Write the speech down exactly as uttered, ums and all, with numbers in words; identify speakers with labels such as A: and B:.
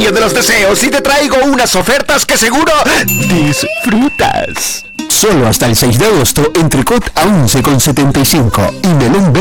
A: genio de los deseos y te traigo unas ofertas que seguro disfrutas.
B: Solo hasta el seis de agosto, entrecot a once con setenta y cinco y melón